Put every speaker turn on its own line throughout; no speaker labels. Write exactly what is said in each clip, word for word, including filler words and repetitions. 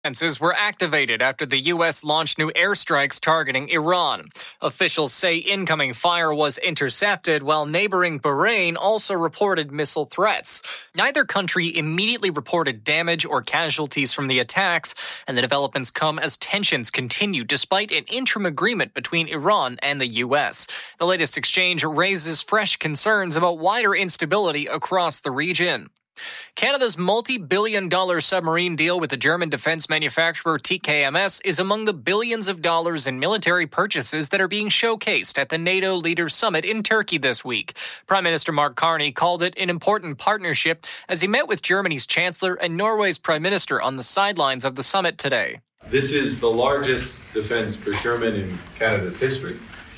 Defenses were activated after the U S launched new airstrikes targeting Iran. Officials say incoming fire was intercepted, while neighboring Bahrain also reported missile threats. Neither country immediately reported damage or casualties from the attacks, and the developments come as tensions continue despite an interim agreement between Iran and the U S. The latest exchange raises fresh concerns about wider instability across the region. Canada's multi-billion dollar submarine deal with the German defense manufacturer T K M S is among the billions of dollars in military purchases that are being showcased at the NATO Leaders Summit in Turkey this week. Prime Minister Mark Carney called it an important partnership as he met with Germany's Chancellor and Norway's Prime Minister on the sidelines of the summit today.
This is the largest defense procurement in Canada's history.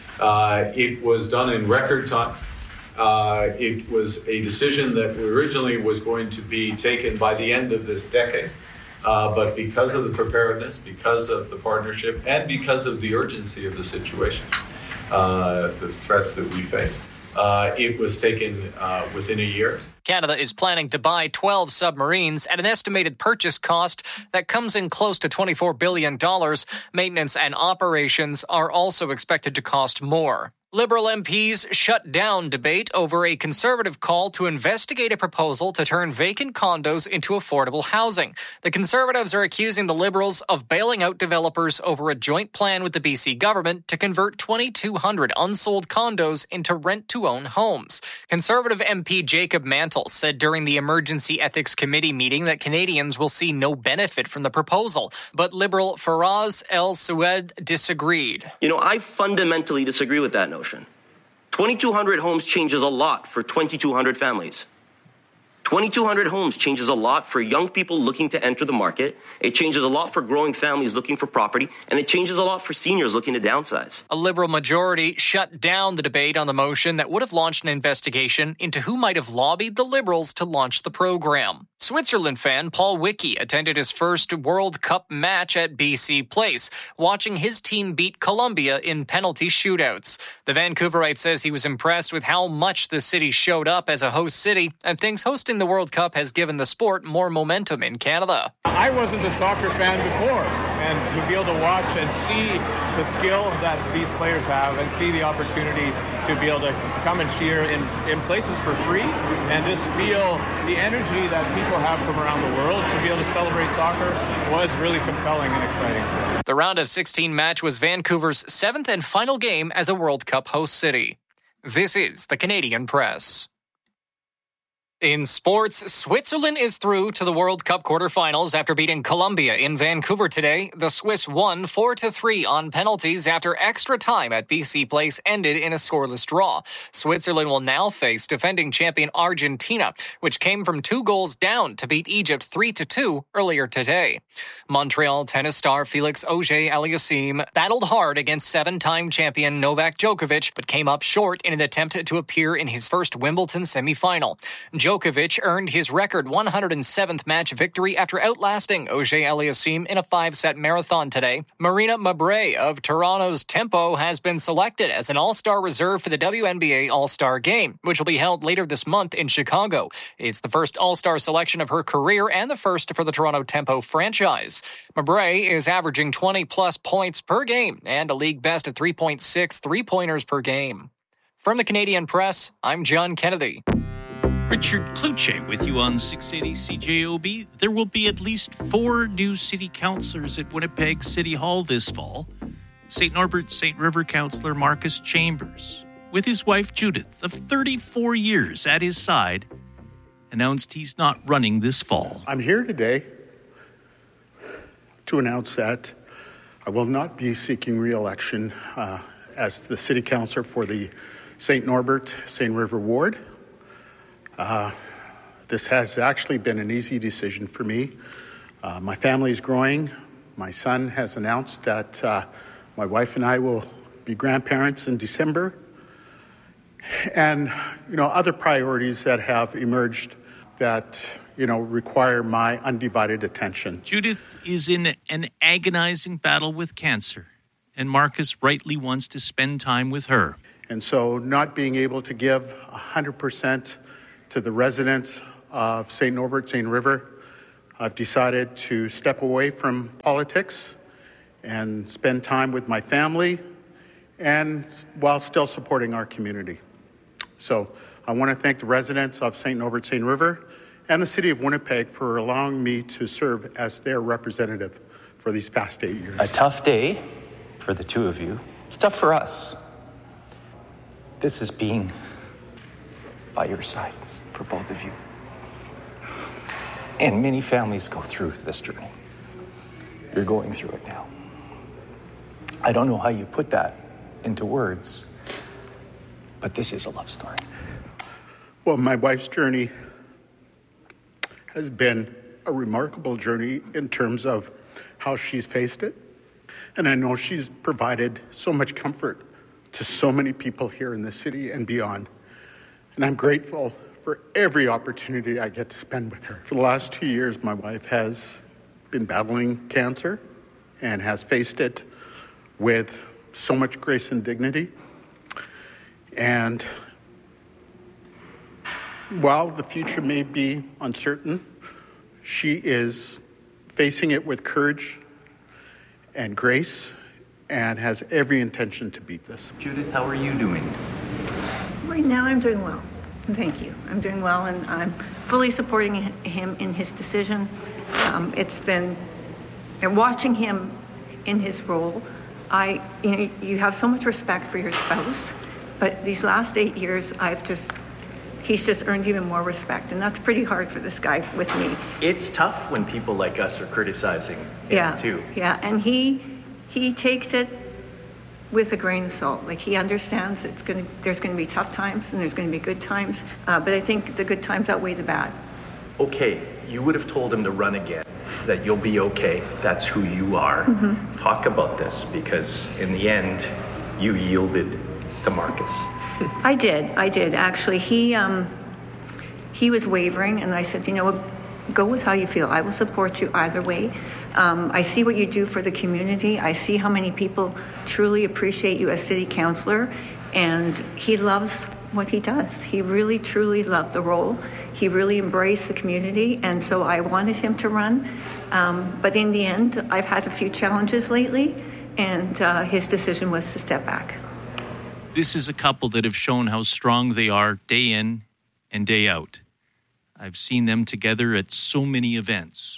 Uh, it was done in record time. Uh, it was a decision that originally was going to be taken by the end of this decade. Uh, but because of the preparedness, because of the partnership, and because of the urgency of the situation, uh, the threats that we face, uh, it was taken uh, within a year.
Canada is planning to buy twelve submarines at an estimated purchase cost that comes in close to twenty-four billion dollars. Maintenance and operations are also expected to cost more. Liberal M Ps shut down debate over a Conservative call to investigate a proposal to turn vacant condos into affordable housing. The Conservatives are accusing the Liberals of bailing out developers over a joint plan with the B C government to convert twenty-two hundred unsold condos into rent-to-own homes. Conservative M P Jacob Mantle said during the Emergency Ethics Committee meeting that Canadians will see no benefit from the proposal, but Liberal Faraz El-Sued disagreed.
You know, I fundamentally disagree with that notion. twenty-two hundred homes changes a lot for twenty-two hundred families. twenty-two hundred homes changes a lot for young people looking to enter the market. It changes a lot for growing families looking for property, and it changes a lot for seniors looking to downsize.
A Liberal majority shut down the debate on the motion that would have launched an investigation into who might have lobbied the Liberals to launch the program. Switzerland fan Paul Wicki attended his first World Cup match at B C Place, watching his team beat Colombia in penalty shootouts. The Vancouverite says he was impressed with how much the city showed up as a host city and thinks hosting the World Cup has given the sport more momentum in Canada.
I wasn't a soccer fan before, and to be able to watch and see the skill that these players have and see the opportunity to be able to come and cheer in, in places for free and just feel the energy that people have from around the world to be able to celebrate soccer was really compelling and exciting.
The round of sixteen match was Vancouver's seventh and final game as a World Cup host city. This is the Canadian Press. In sports, Switzerland is through to the World Cup quarterfinals after beating Colombia in Vancouver today. The Swiss won four to three on penalties after extra time at B C Place ended in a scoreless draw. Switzerland will now face defending champion Argentina, which came from two goals down to beat Egypt three to two earlier today. Montreal tennis star Felix Auger-Aliassime battled hard against seven-time champion Novak Djokovic, but came up short in an attempt to appear in his first Wimbledon semifinal. Djokovic earned his record one hundred seventh match victory after outlasting Auger-Aliassime in a five-set marathon today. Marina Mabrey of Toronto's Tempo has been selected as an all-star reserve for the W N B A All-Star Game, which will be held later this month in Chicago. It's the first all-star selection of her career and the first for the Toronto Tempo franchise. Mabrey is averaging twenty-plus points per game and a league best of three point six three-pointers per game. From the Canadian Press, I'm John Kennedy.
Richard Kluche with you on six eighty C J O B. There will be at least four new city councillors at Winnipeg City Hall this fall. Saint Norbert Saint River councillor Marcus Chambers, with his wife Judith, of thirty-four years at his side, announced he's not running this fall.
I'm here today to announce that I will not be seeking re-election uh, as the city councillor for the Saint Norbert Saint River ward. Uh, this has actually been an easy decision for me. Uh, my family is growing. My son has announced that uh, my wife and I will be grandparents in December. And, you know, other priorities that have emerged that, you know, require my undivided attention.
Judith is in an agonizing battle with cancer, and Marcus rightly wants to spend time with her.
And so not being able to give one hundred percent to the residents of Saint Norbert, Saint River, I've decided to step away from politics and spend time with my family and while still supporting our community. So I want to thank the residents of Saint Norbert, Saint River and the City of Winnipeg for allowing me to serve as their representative for these past eight years.
A tough day for the two of you. It's tough for us. This is being by your side for both of you. And many families go through this journey. You're going through it now. I don't know how you put that into words, but this is a love story.
Well, my wife's journey has been a remarkable journey in terms of how she's faced it. And I know she's provided so much comfort to so many people here in the city and beyond. And I'm grateful for every opportunity I get to spend with her. For the last two years, my wife has been battling cancer and has faced it with so much grace and dignity. And while the future may be uncertain, she is facing it with courage and grace and has every intention to beat this.
Judith, how are you doing?
Right now I'm doing well. Thank you. I'm doing well, and I'm fully supporting him in his decision. Um, it's been, and watching him in his role, I, you know, you have so much respect for your spouse, but these last eight years, I've just, he's just earned even more respect, and that's pretty hard for this guy with me.
It's tough when people like us are criticizing him
yeah,
too.
Yeah, and he he takes it with a grain of salt. Like, he understands it's going to, there's going to be tough times and there's going to be good times, uh, but I think the good times outweigh the bad.
Okay, you would have told him to run again, that you'll be okay. That's who you are. Mm-hmm. Talk about this, because in the end, you yielded to Marcus.
I did. I did. Actually, he um, he was wavering, and I said, you know what, go with how you feel. I will support you either way. Um, I see what you do for the community. I see how many people truly appreciate you as city councillor, and he loves what he does. He really, truly loved the role. He really embraced the community, and so I wanted him to run. Um, but in the end, I've had a few challenges lately, and uh, his decision was to step back.
This is a couple that have shown how strong they are day in and day out. I've seen them together at so many events,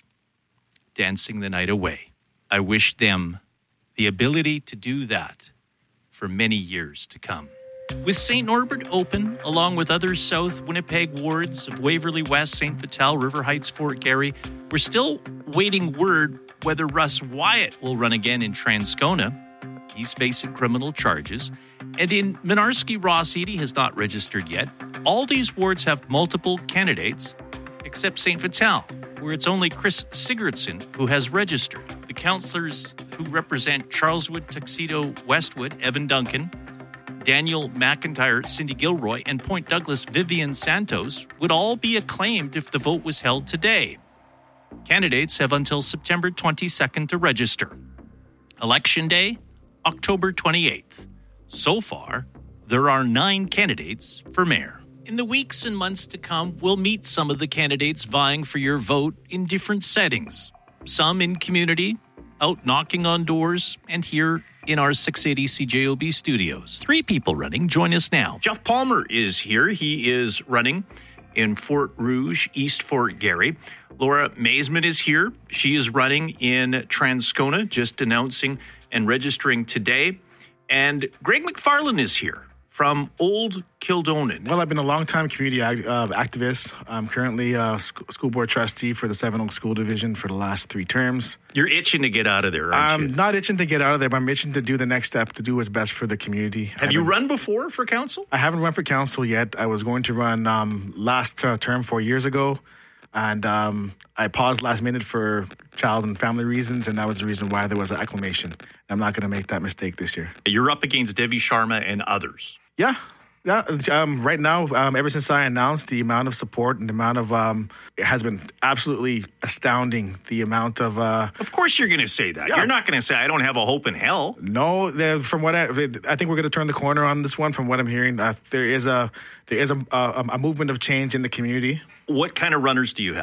dancing the night away. I wish them the ability to do that for many years to come. With Saint Norbert open, along with other South Winnipeg wards of Waverly West, Saint Vital, River Heights, Fort Garry, we're still waiting word whether Russ Wyatt will run again in Transcona. He's facing criminal charges. And in Minarski, Ross Eady has not registered yet. All these wards have multiple candidates, except Saint Vital, where it's only Chris Sigurdsson who has registered. The councillors who represent Charleswood, Tuxedo, Westwood, Evan Duncan, Daniel McIntyre, Cindy Gilroy, and Point Douglas, Vivian Santos, would all be acclaimed if the vote was held today. Candidates have until September twenty-second to register. Election Day, October twenty-eighth. So far, there are nine candidates for mayor. In the weeks and months to come, we'll meet some of the candidates vying for your vote in different settings. Some in community, out knocking on doors, and here in our six eighty C J O B studios. Three people running. Join us now. Jeff Palmer is here. He is running in Fort Rouge, East Fort Garry. Laura Maisman is here. She is running in Transcona, just announcing and registering today. And Greg McFarland is here from Old Kildonan.
Well, I've been a long-time community act, uh, activist. I'm currently a sc- school board trustee for the Seven Oaks School Division for the last three terms.
You're itching to get out of there, aren't
I'm
you?
I'm not itching to get out of there, but I'm itching to do the next step, to do what's best for the community.
Have you run before for council?
I haven't run for council yet. I was going to run um, last uh, term four years ago, and um, I paused last minute for child and family reasons, and that was the reason why there was an acclamation. I'm not going to make that mistake this year.
You're up against Devi Sharma and others.
Yeah. Yeah, um, right now, um, ever since I announced, the amount of support and the amount of, um, it has been absolutely astounding, the amount of... Uh,
of course you're going to say that.
Yeah.
You're not going to say, I don't have a hope in hell.
No, from what I, I think we're going to turn the corner on this one, from what I'm hearing. Uh, there is a there is a, a, a movement of change in the community.
What kind of runners do you have?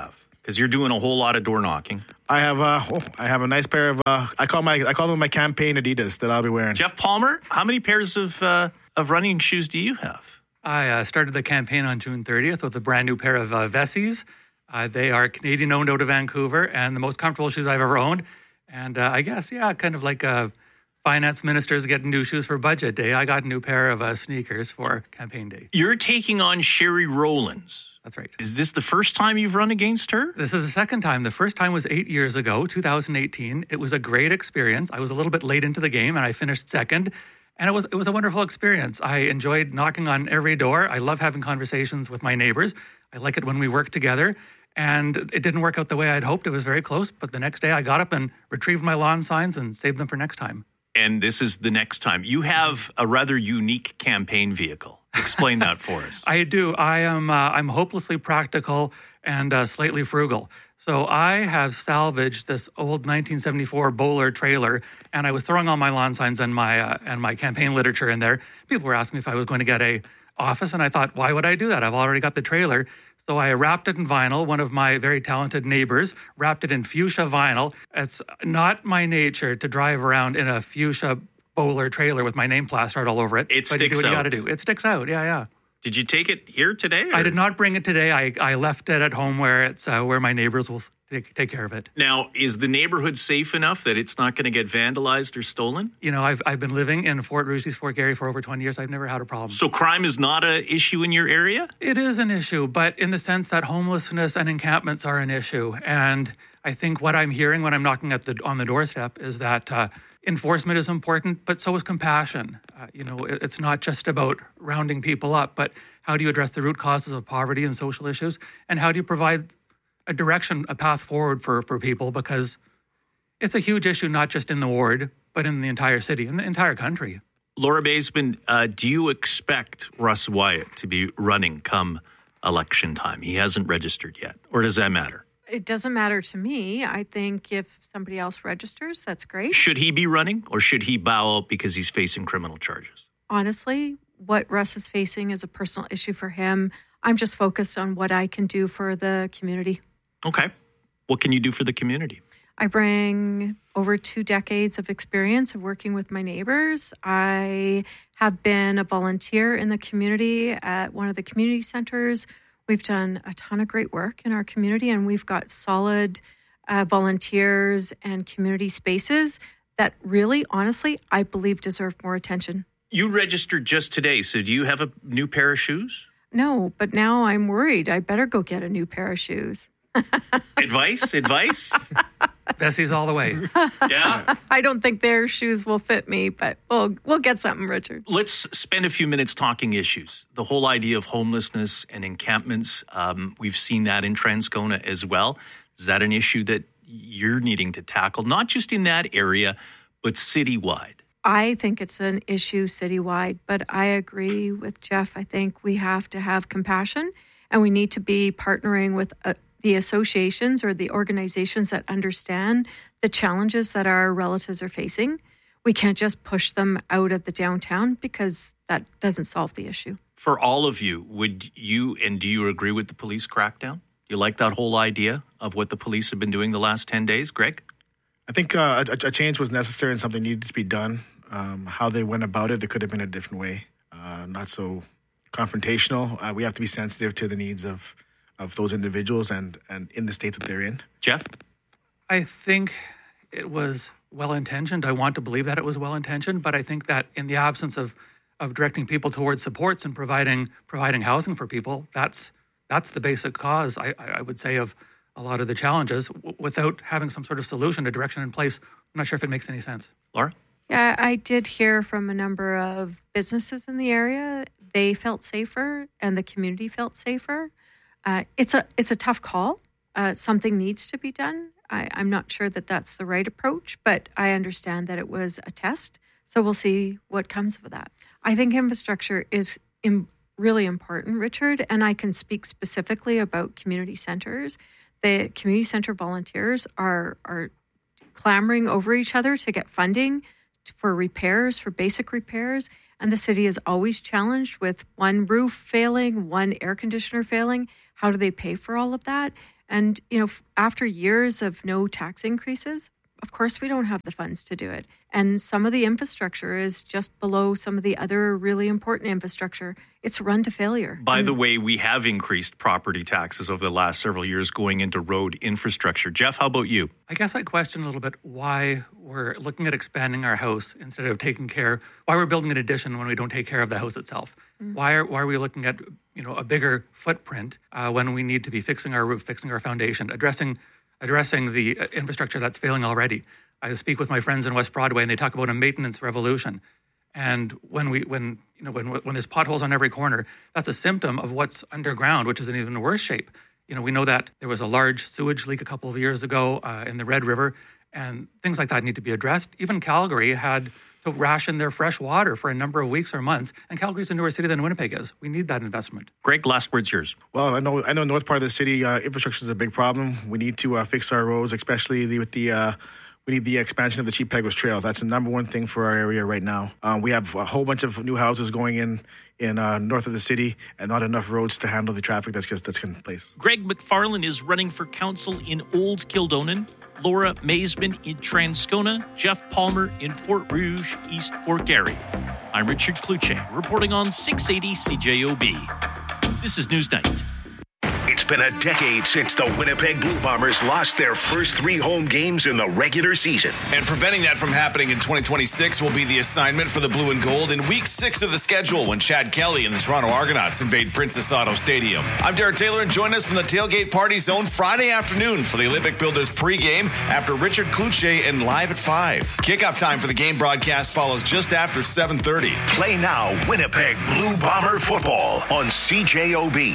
Because you're doing a whole lot of door knocking.
I have uh, oh, I have a nice pair of uh, I call my I call them my campaign Adidas that I'll be wearing.
Jeff Palmer, how many pairs of uh, of running shoes do you have?
I uh, started the campaign on June thirtieth with a brand new pair of uh, Vessies. Uh, they are Canadian-owned out of Vancouver and the most comfortable shoes I've ever owned. And uh, I guess, yeah, kind of like uh, finance ministers getting new shoes for budget day. I got a new pair of uh, sneakers for campaign day.
You're taking on Sherry Rowlands.
That's right.
Is this the first time you've run against her?
This is the second time. The first time was eight years ago, two thousand eighteen. It was a great experience. I was a little bit late into the game, and I finished second. And it was it was a wonderful experience. I enjoyed knocking on every door. I love having conversations with my neighbors. I like it when we work together. And it didn't work out the way I'd hoped. It was very close. But the next day I got up and retrieved my lawn signs and saved them for next time.
And this is the next time. You have a rather unique campaign vehicle. Explain that for us.
I do. I am uh, I'm hopelessly practical and uh, slightly frugal. So I have salvaged this old nineteen seventy-four Bowler trailer, and I was throwing all my lawn signs and my uh, and my campaign literature in there. People were asking me if I was going to get a office, and I thought, why would I do that? I've already got the trailer. So I wrapped it in vinyl. One of my very talented neighbors wrapped it in fuchsia vinyl. It's not my nature to drive around in a fuchsia Bowler trailer with my name plastered all over it.
It
but
sticks
you do what
out.
you got to do. It sticks out. Yeah, yeah.
Did you take it here today? Or?
I did not bring it today. I, I left it at home where it's uh, where my neighbors will take, take care of it.
Now, is the neighborhood safe enough that it's not going to get vandalized or stolen?
You know, I've I've been living in Fort Rouge, Fort Garry for over twenty years. I've never had a problem.
So crime is not an issue in your area?
It is an issue, but in the sense that homelessness and encampments are an issue. And I think what I'm hearing when I'm knocking at the on the doorstep is that uh, enforcement is important, but so is compassion. Uh, you know, it, it's not just about rounding people up, but how do you address the root causes of poverty and social issues? And how do you provide a direction, a path forward for, for people? Because it's a huge issue, not just in the ward, but in the entire city, in the entire country.
Laura Baseman, uh, do you expect Russ Wyatt to be running come election time? He hasn't registered yet. Or does that matter?
It doesn't matter to me. I think if somebody else registers, that's great.
Should he be running or should he bow out because he's facing criminal charges?
Honestly, what Russ is facing is a personal issue for him. I'm just focused on what I can do for the community.
Okay. What can you do for the community?
I bring over two decades of experience of working with my neighbors. I have been a volunteer in the community at one of the community centers. We've done a ton of great work in our community, and we've got solid uh, volunteers and community spaces that really, honestly, I believe deserve more attention.
You registered just today, so do you have a new pair of shoes?
No, but now I'm worried. I better go get a new pair of shoes.
Advice? Advice?
Bessie's all the way.
Yeah.
I don't think their shoes will fit me, but we'll we'll get something, Richard.
Let's spend a few minutes talking issues. The whole idea of homelessness and encampments, um, we've seen that in Transcona as well. Is that an issue that you're needing to tackle, not just in that area, but citywide?
I think it's an issue citywide, but I agree with Jeff. I think we have to have compassion, and we need to be partnering with uh, the associations or the organizations that understand the challenges that our relatives are facing. We can't just push them out of the downtown because that doesn't solve the issue.
For all of you, would you, and do you agree with the police crackdown? Do you like that whole idea of what the police have been doing the last ten days? Greg?
I think uh, a, a change was necessary and something needed to be done. Um, how they went about it, there could have been a different way, uh, not so confrontational. Uh, we have to be sensitive to the needs of, of those individuals and, and in the state that they're in.
Jeff?
I think it was well-intentioned. I want to believe that it was well-intentioned, but I think that in the absence of, of directing people towards supports and providing providing housing for people, that's that's the basic cause, I, I would say, of a lot of the challenges. W- without having some sort of solution, a direction in place, I'm not sure if it makes any sense.
Laura?
Yeah, I did hear from a number of businesses in the area. They felt safer and the community felt safer. Uh, it's a it's a tough call. Uh, something needs to be done. I, I'm not sure that that's the right approach, but I understand that it was a test. So we'll see what comes of that. I think infrastructure is im- really important, Richard, and I can speak specifically about community centers. The community center volunteers are are clamoring over each other to get funding for repairs, for basic repairs. And the city is always challenged with one roof failing, one air conditioner failing. How do they pay for all of that? And, you know, after years of no tax increases, of course, we don't have the funds to do it. And some of the infrastructure is just below some of the other really important infrastructure. It's run to failure.
By
and
the way, we have increased property taxes over the last several years going into road infrastructure. Jeff, how about you?
I guess I question a little bit why we're looking at expanding our house instead of taking care, why we're building an addition when we don't take care of the house itself. Mm-hmm. Why are why are we looking at, you know, a bigger footprint uh, when we need to be fixing our roof, fixing our foundation, addressing addressing the infrastructure that's failing already. I speak with my friends in West Broadway, and they talk about a maintenance revolution. And when we, when you know, when when there's potholes on every corner, that's a symptom of what's underground, which is in even worse shape. You know, we know that there was a large sewage leak a couple of years ago uh, in the Red River, and things like that need to be addressed. Even Calgary had to ration their fresh water for a number of weeks or months, and Calgary's a newer city than Winnipeg is. We need that investment.
Greg, last word's yours.
Well, I know I know north part of the city, uh, infrastructure is a big problem. We need to uh, fix our roads, especially the, with the uh, we need the expansion of the Chief Peguis Trail. That's the number one thing for our area right now. Um, we have a whole bunch of new houses going in in uh, north of the city, and not enough roads to handle the traffic that's just that's in place.
Greg McFarland is running for council in Old Kildonan. Laura Maisman in Transcona, Jeff Palmer in Fort Rouge, East Fort Garry. I'm Richard Cloutier, reporting on six eighty C J O B. This is Newsnight.
It's been a decade since the Winnipeg Blue Bombers lost their first three home games in the regular season.
And preventing that from happening in twenty twenty-six will be the assignment for the Blue and Gold in week six of the schedule when Chad Kelly and the Toronto Argonauts invade Princess Auto Stadium. I'm Derek Taylor, and join us from the Tailgate Party Zone Friday afternoon for the Olympic Builders pregame after Richard Cloutier and Live at five. Kickoff time for the game broadcast follows just after seven thirty.
Play now Winnipeg Blue Bomber football on C J O B.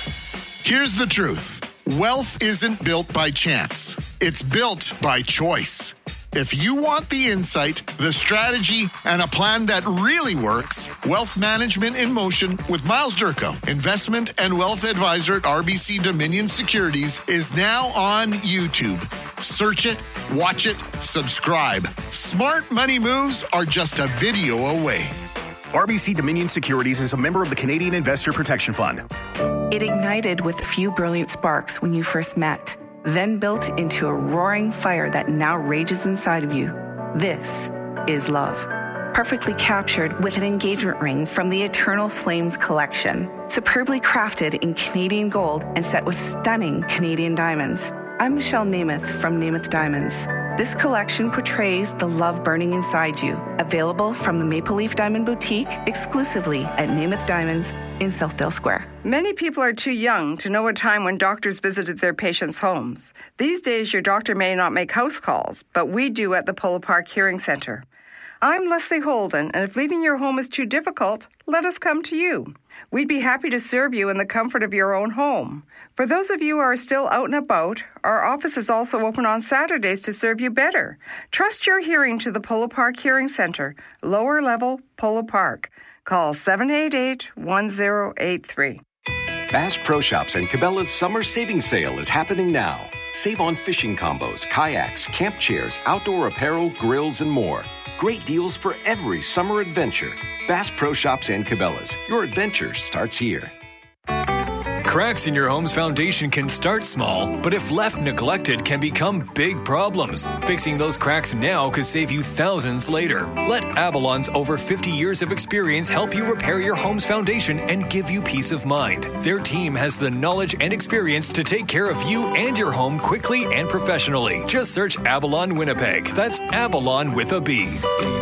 Here's the truth. Wealth isn't built by chance. It's built by choice. If you want the insight, the strategy, and a plan that really works, Wealth Management in Motion with Miles Durko, investment and wealth advisor at R B C Dominion Securities, is now on YouTube. Search it, watch it, subscribe. Smart money moves are just a video away.
R B C Dominion Securities is a member of the Canadian Investor Protection Fund.
It ignited with a few brilliant sparks when you first met, then built into a roaring fire that now rages inside of you. This is love. Perfectly captured with an engagement ring from the Eternal Flames collection, superbly crafted in Canadian gold and set with stunning Canadian diamonds. I'm Michelle Namath from Namath Diamonds. This collection portrays the love burning inside you. Available from the Maple Leaf Diamond Boutique exclusively at Namath Diamonds in Southdale Square.
Many people are too young to know a time when doctors visited their patients' homes. These days, your doctor may not make house calls, but we do at the Polo Park Hearing Center. I'm Leslie Holden, and if leaving your home is too difficult, let us come to you. We'd be happy to serve you in the comfort of your own home. For those of you who are still out and about, our office is also open on Saturdays to serve you better. Trust your hearing to the Polo Park Hearing Center, lower level, Polo Park. Call seven eight eight, one zero eight three.
Bass Pro Shops and Cabela's summer savings sale is happening now. Save on fishing combos, kayaks, camp chairs, outdoor apparel, grills, and more. Great deals for every summer adventure. Bass Pro Shops and Cabela's. Your adventure starts here.
Cracks in your home's foundation can start small, but if left neglected can become big problems. Fixing those cracks now could save you thousands later. Let Avalon's over fifty years of experience help you repair your home's foundation and give you peace of mind. Their team has the knowledge and experience to take care of you and your home quickly and professionally. Just search Avalon Winnipeg. That's Avalon with a B.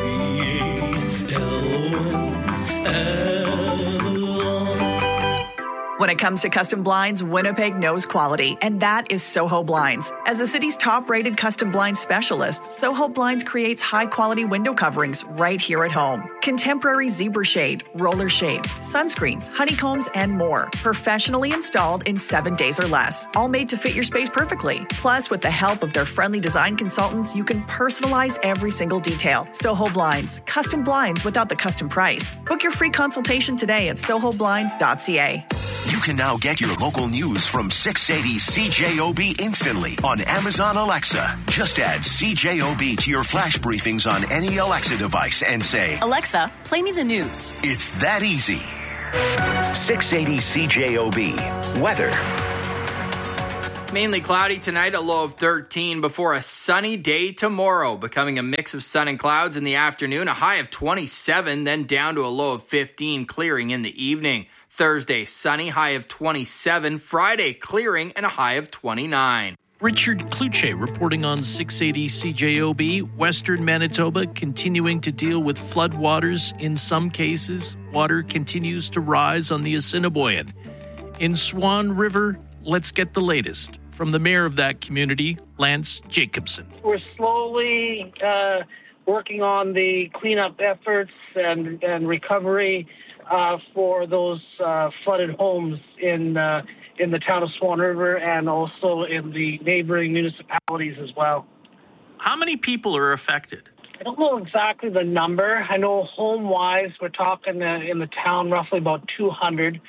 When it comes to custom blinds, Winnipeg knows quality, and that is Soho Blinds. As the city's top-rated custom blind specialist, Soho Blinds creates high-quality window coverings right here at home. Contemporary zebra shade, roller shades, sunscreens, honeycombs, and more. Professionally installed in seven days or less. All made to fit your space perfectly. Plus, with the help of their friendly design consultants, you can personalize every single detail. Soho Blinds. Custom blinds without the custom price. Book your free consultation today at soho blinds dot c a.
You can now get your local news from six eighty C J O B instantly on Amazon Alexa. Just add C J O B to your flash briefings on any Alexa device and say,
Alexa, play me the news.
It's that easy. six eighty C J O B. Weather.
Mainly cloudy tonight, a low of thirteen before a sunny day tomorrow, becoming a mix of sun and clouds in the afternoon, a high of twenty-seven, then down to a low of fifteen, clearing in the evening. Thursday, sunny, high of twenty-seven. Friday, clearing and a high of twenty-nine.
Richard Kluche reporting on six eighty C J O B. Western Manitoba continuing to deal with floodwaters. In some cases, water continues to rise on the Assiniboine. In Swan River, let's get the latest from the mayor of that community, Lance Jacobson.
We're slowly uh, working on the cleanup efforts and, and recovery uh, for those uh, flooded homes in uh, in the town of Swan River and also in the neighboring municipalities as well.
How many people are affected?
I don't know exactly the number. I know home-wise, we're talking uh, in the town roughly about two hundred.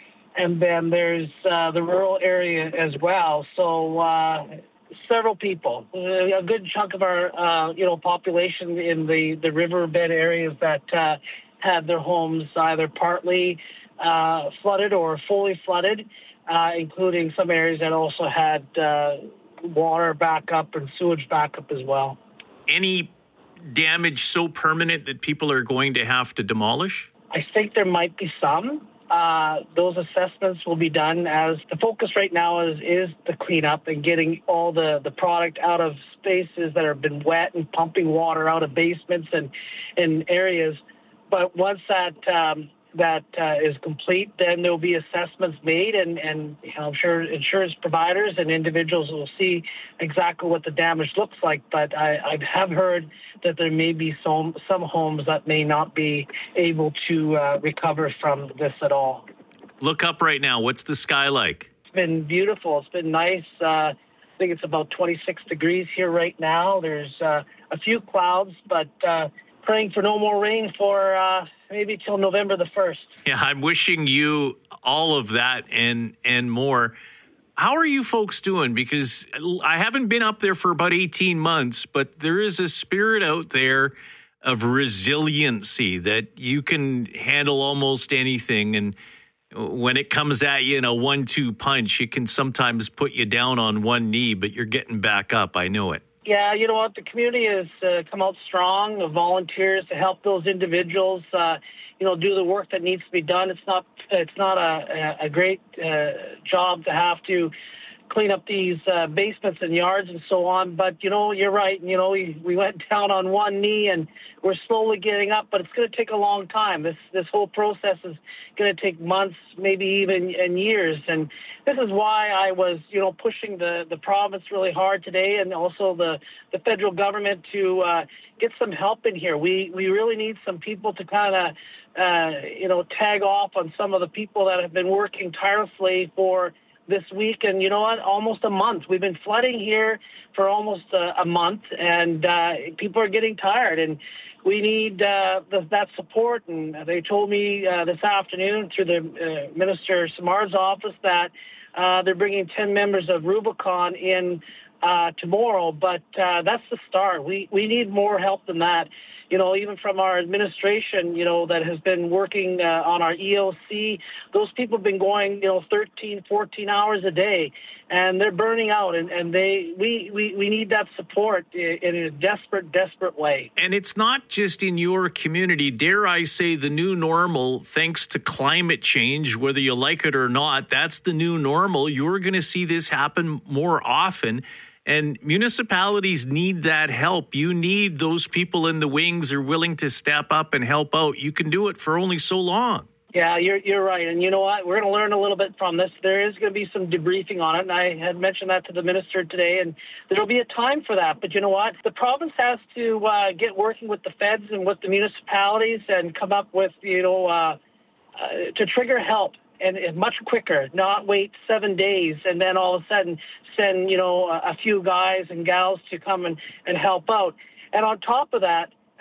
And then there's uh, the rural area as well. So uh, several people, uh, a good chunk of our, uh, you know, population in the, the riverbed areas that uh, had their homes either partly uh, flooded or fully flooded, uh, including some areas that also had uh, water backup and sewage backup as well.
Any damage so permanent that people are going to have to demolish?
I think there might be some. Uh, those assessments will be done as the focus right now is, is the cleanup and getting all the, the product out of spaces that have been wet and pumping water out of basements and, and areas. But once that um, that uh, is complete, then there will be assessments made, and, and you know, I'm sure insurance providers and individuals will see exactly what the damage looks like. But I, I have heard that there may be some, some homes that may not be able to uh, recover from this at all.
Look up right now. What's the sky like?
It's been beautiful. It's been nice. Uh, I think it's about twenty-six degrees here right now. There's uh, a few clouds, but uh, praying for no more rain for uh, maybe till November the first.
Yeah, I'm wishing you all of that and and more. How are you folks doing? Because I haven't been up there for about eighteen months, but there is a spirit out there of resiliency that you can handle almost anything. And when it comes at you in a one two punch, it can sometimes put you down on one knee, but you're getting back up. I know it.
Yeah, you know what? The community has uh, come out strong, of volunteers to help those individuals, uh, you know, do the work that needs to be done. It's not, it's not a, a great uh, job to have to clean up these uh, basements and yards and so on. But, you know, you're right. You know, we, we went down on one knee and we're slowly getting up, but it's going to take a long time. This this whole process is going to take months, maybe even and years. And this is why I was, you know, pushing the, the province really hard today, and also the, the federal government to uh, get some help in here. We we really need some people to kind of, uh, you know, tag off on some of the people that have been working tirelessly for this week. And you know what? Almost a month. We've been flooding here for almost a, a month, and uh, people are getting tired. And we need uh, the, that support. And they told me uh, this afternoon through the uh, Minister Samar's office that uh, they're bringing ten members of Rubicon in uh, tomorrow. But uh, that's the start. We we need more help than that. You know, even from our administration, you know, that has been working uh, on our E O C, those people have been going, you know, thirteen, fourteen hours a day, and they're burning out, and, and they we, we, we need that support in, in a desperate, desperate way.
And it's not just in your community. Dare I say the new normal, thanks to climate change, whether you like it or not, that's the new normal. You're going to see this happen more often. And municipalities need that help. You need those people in the wings who are willing to step up and help out. You can do it for only so long.
Yeah, you're you're right. And you know what? We're going to learn a little bit from this. There is going to be some debriefing on it. And I had mentioned that to the minister today. And there'll be a time for that. But you know what? The province has to uh, get working with the feds and with the municipalities and come up with, you know, uh, uh, to trigger help. And much quicker, not wait seven days and then all of a sudden send, you know, a, a few guys and gals to come and, and help out. And on top of that,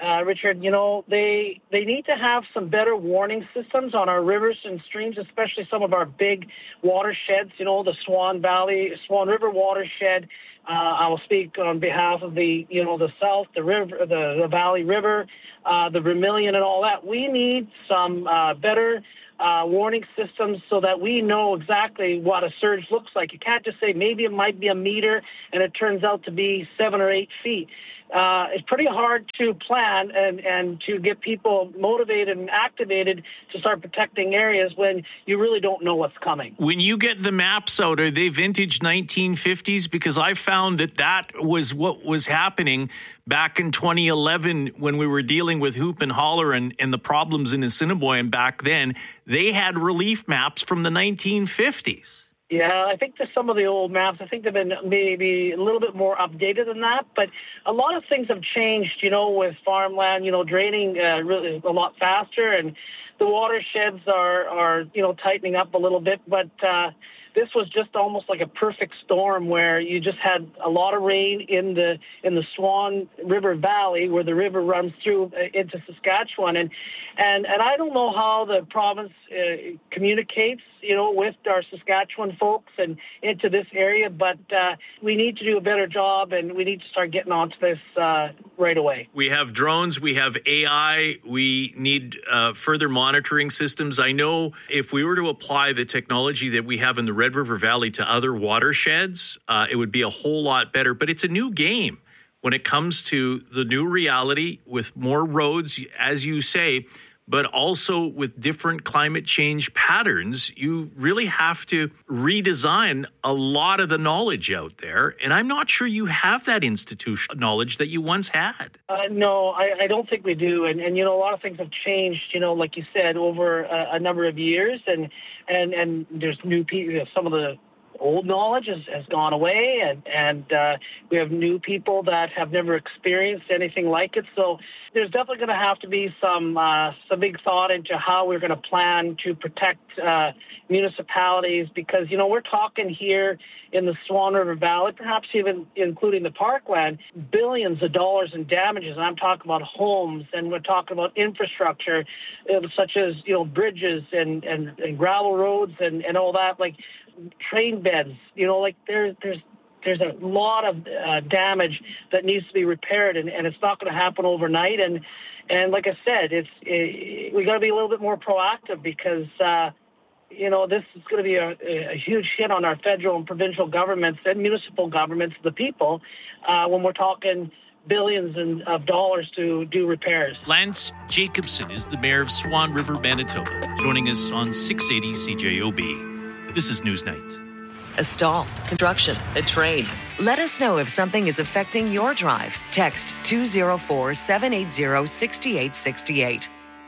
uh, Richard, you know, they they need to have some better warning systems on our rivers and streams, especially some of our big watersheds, you know, the Swan Valley, Swan River watershed. Uh, I will speak on behalf of the, you know, the South, the river, the, the Valley River, uh, the Vermilion and all that. We need some uh, better uh, warning systems so that we know exactly what a surge looks like. You can't just say maybe it might be a meter and it turns out to be seven or eight feet. Uh, it's pretty hard to plan and, and to get people motivated and activated to start protecting areas when you really don't know what's coming.
When you get the maps out, are they vintage nineteen fifties? Because I found that that was what was happening back in twenty eleven when we were dealing with Hoop and Holler and, and the problems in Assiniboine back then. They had relief maps from the nineteen fifties.
Yeah, I think there's some of the old maps. I think they've been maybe a little bit more updated than that. But a lot of things have changed, you know, with farmland, you know, draining uh, really a lot faster. And the watersheds are, are, you know, tightening up a little bit. But uh, this was just almost like a perfect storm where you just had a lot of rain in the in the Swan River Valley where the river runs through uh, into Saskatchewan. And, and, and I don't know how the province uh, communicates, you know, with our Saskatchewan folks and into this area, but uh, we need to do a better job and we need to start getting onto this uh, right away.
We have drones, we have A I, we need uh, further monitoring systems. I know if we were to apply the technology that we have in the Red River Valley to other watersheds, uh, it would be a whole lot better, but it's a new game when it comes to the new reality with more roads, as you say, but also with different climate change patterns. You really have to redesign a lot of the knowledge out there. And I'm not sure you have that institutional knowledge that you once had.
Uh, no, I, I don't think we do. And, and, you know, a lot of things have changed, you know, like you said, over a, a number of years. And, and, and there's new people, some of the old knowledge has, has gone away, and, and uh, we have new people that have never experienced anything like it. So there's definitely going to have to be some uh, some big thought into how we're going to plan to protect uh, municipalities, because, you know, we're talking here in the Swan River Valley, perhaps even including the parkland, billions of dollars in damages. And I'm talking about homes, and we're talking about infrastructure, uh, such as, you know, bridges and, and, and gravel roads and, and all that, like train beds, you know, like there, there's there's a lot of uh, damage that needs to be repaired, and, and it's not going to happen overnight. And and like I said, it's it, we got to be a little bit more proactive, because uh, you know, this is going to be a, a huge hit on our federal and provincial governments and municipal governments, the people, uh, when we're talking billions in, of dollars to do repairs.
Lance Jacobson is the mayor of Swan River, Manitoba, joining us on six eighty C J O B. This is Newsnight.
A stall, construction, a train. Let us know if something is affecting your drive. Text two oh four, seven eight zero, six eight six eight.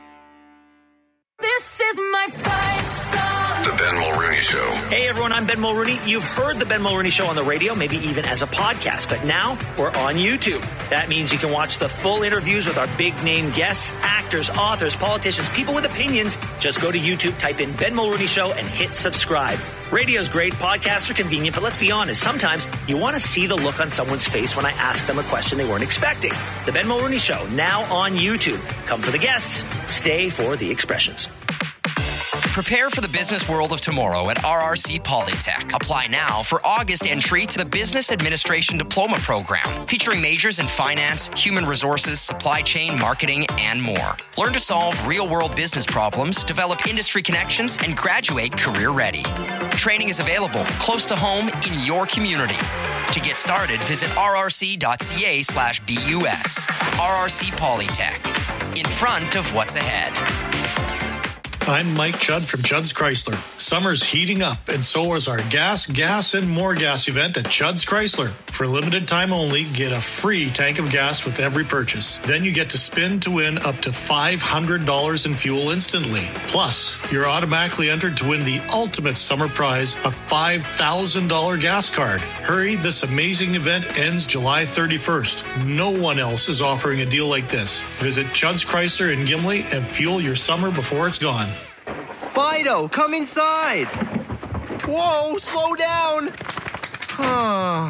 This is my fight song.
The Ben Mulrooney Show.
Hey everyone, I'm Ben Mulrooney. You've heard the Ben Mulrooney Show on the radio, maybe even as a podcast, but now we're on YouTube. That means you can watch the full interviews with our big name guests, actors, authors, politicians, people with opinions. Just go to YouTube, type in Ben Mulrooney Show, and hit subscribe. Radio's great, podcasts are convenient, but let's be honest, sometimes you want to see the look on someone's face when I ask them a question they weren't expecting. The Ben Mulrooney Show, now on YouTube. Come for the guests, stay for the expressions.
Prepare for the business world of tomorrow at R R C Polytech. Apply now for August entry to the Business Administration Diploma Program, featuring majors in finance, human resources, supply chain, marketing, and more. Learn to solve real-world business problems, develop industry connections, and graduate career-ready. Training is available close to home in your community. To get started, visit rrc.ca slash BUS. R R C Polytech, in front of what's ahead.
I'm Mike Judd from Judd's Chrysler. Summer's heating up, and so is our gas, gas, and more gas event at Judd's Chrysler. For a limited time only, get a free tank of gas with every purchase. Then you get to spin to win up to five hundred dollars in fuel instantly. Plus, you're automatically entered to win the ultimate summer prize, a five thousand dollars gas card. Hurry, this amazing event ends July thirty-first. No one else is offering a deal like this. Visit Judd's Chrysler in Gimli and fuel your summer before it's gone.
Fido, come inside. Whoa, slow down.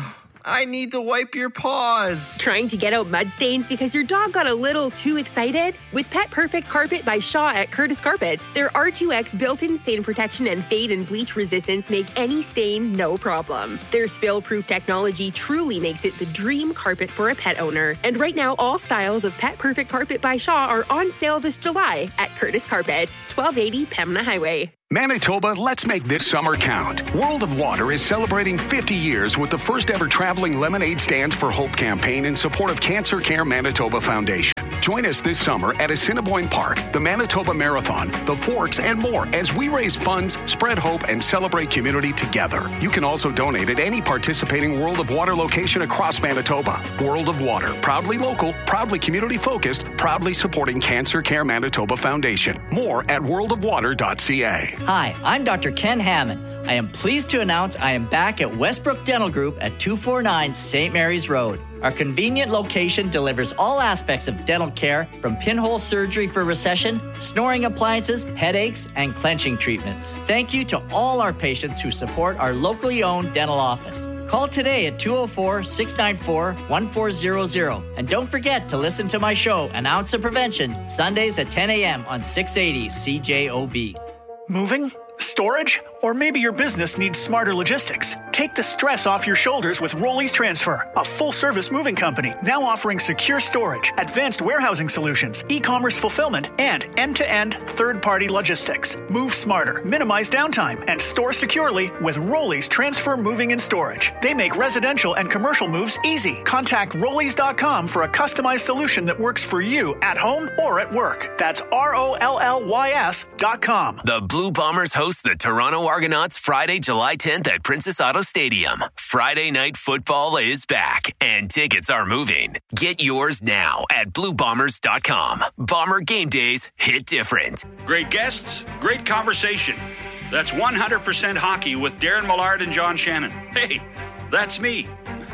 I need to wipe your paws.
Trying to get out mud stains because your dog got a little too excited? With Pet Perfect Carpet by Shaw at Curtis Carpets, their R two X built-in stain protection and fade and bleach resistance make any stain no problem. Their spill-proof technology truly makes it the dream carpet for a pet owner. And right now, all styles of Pet Perfect Carpet by Shaw are on sale this July at Curtis Carpets, twelve eighty Pembina Highway.
Manitoba, let's make this summer count. World of Water is celebrating fifty years with the first ever traveling Lemonade Stands for Hope campaign in support of Cancer Care Manitoba Foundation. Join us this summer at Assiniboine Park, the Manitoba Marathon, the Forks, and more as we raise funds, spread hope, and celebrate community together. You can also donate at any participating World of Water location across Manitoba. World of Water, proudly local, proudly community-focused, proudly supporting Cancer Care Manitoba Foundation. More at world of water dot c a.
Hi, I'm Doctor Ken Hammond. I am pleased to announce I am back at Westbrook Dental Group at two forty-nine Saint Mary's Road. Our convenient location delivers all aspects of dental care, from pinhole surgery for recession, snoring appliances, headaches, and clenching treatments. Thank you to all our patients who support our locally owned dental office. Call today at two oh four, six nine four, one four zero zero. And don't forget to listen to my show, An Ounce of Prevention, Sundays at ten a.m. on six eighty C J O B.
Moving? Storage? Or maybe your business needs smarter logistics. Take the stress off your shoulders with Rollies Transfer, a full-service moving company now offering secure storage, advanced warehousing solutions, e-commerce fulfillment, and end-to-end third-party logistics. Move smarter, minimize downtime, and store securely with Rollies Transfer Moving and Storage. They make residential and commercial moves easy. Contact Rollies dot com for a customized solution that works for you at home or at work. That's R O L L Y S dot com.
The Blue Bombers host the Toronto Argonauts Friday, July tenth at Princess Auto Stadium. Friday night football is back, and tickets are moving. Get yours now at blue bombers dot com. Bomber game days hit different.
Great guests, great conversation. That's one hundred percent hockey with Darren Millard and John Shannon. Hey, that's me.